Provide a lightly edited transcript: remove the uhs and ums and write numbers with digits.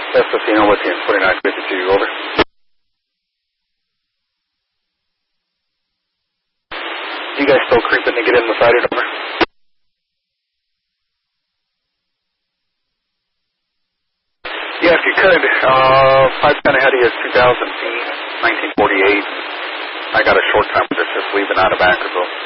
S15 with you, 4952, over. You guys still creeping to get in the sided, over? Yeah, if you could, 510 ahead of you is 2000 feet, 1948. I got a short time, but it's just leaving out of Ackerville.